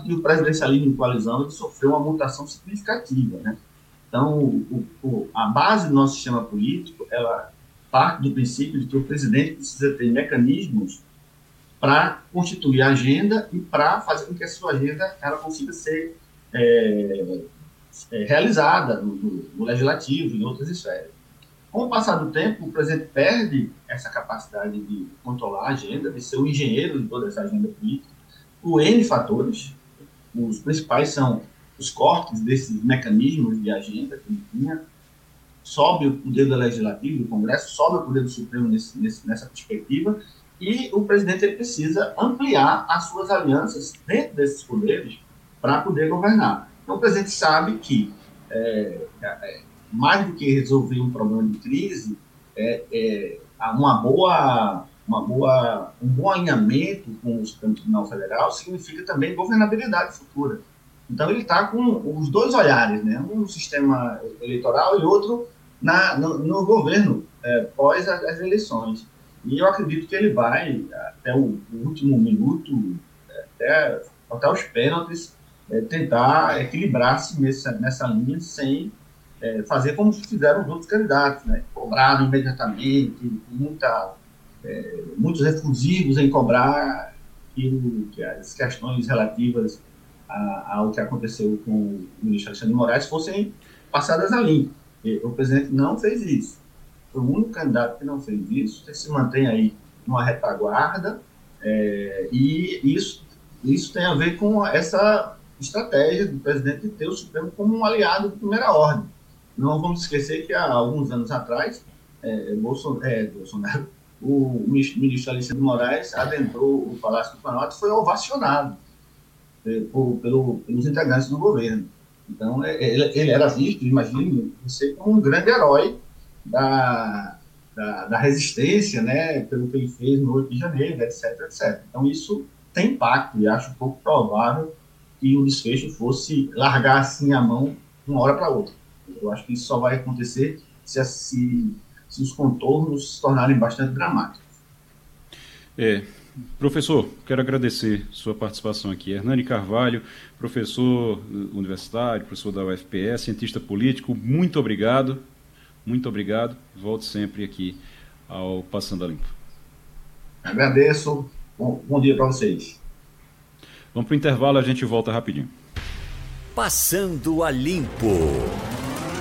que o presidencialismo de coalizão ele sofreu uma mutação significativa, né? Então, a base do nosso sistema político, ela parte do princípio de que o presidente precisa ter mecanismos para constituir a agenda e para fazer com que a sua agenda ela consiga ser realizada no legislativo e em outras esferas. Com o passar do tempo, o presidente perde essa capacidade de controlar a agenda, de ser o engenheiro de toda essa agenda política, por N fatores. Os principais são os cortes desses mecanismos de agenda que ele tinha, sobe o poder do Legislativo, do Congresso, sobe o poder do Supremo nessa perspectiva, e o presidente ele precisa ampliar as suas alianças dentro desses poderes para poder governar. Então, o presidente sabe que, mais do que resolver um problema de crise, um bom alinhamento com o Supremo Tribunal Federal significa também governabilidade futura. Então, ele está com os dois olhares, né? Um no sistema eleitoral e outro no governo, pós as eleições. E eu acredito que ele vai, até o último minuto, até os pênaltis, tentar equilibrar-se nessa linha sem fazer como fizeram os outros candidatos, né? Cobraram imediatamente, muitos refusivos em cobrar que as questões relativas ao que aconteceu com o ministro Alexandre de Moraes fossem passadas a limpo. O presidente não fez isso. Foi o único candidato que não fez isso. Ele se mantém aí numa retaguarda, e isso tem a ver com essa estratégia do presidente de ter o Supremo como um aliado de primeira ordem. Não vamos esquecer que há alguns anos atrás, Bolsonaro, o ministro Alexandre de Moraes adentrou o Palácio do Planalto e foi ovacionado pelos integrantes do governo. Então, ele era visto, imagine, você como um grande herói da resistência, né, pelo que ele fez no 8 de janeiro, etc, etc. Então, isso tem impacto, e acho pouco provável que o desfecho fosse largar assim a mão de uma hora para outra. Eu acho que isso só vai acontecer se os contornos se tornarem bastante dramáticos. Professor, quero agradecer sua participação aqui. Hernani Carvalho, professor universitário, professor da UFPE, cientista político, muito obrigado. Muito obrigado. Volte sempre aqui ao Passando a Limpo. Agradeço. Bom dia para vocês. Vamos para o intervalo, a gente volta rapidinho. Passando a Limpo.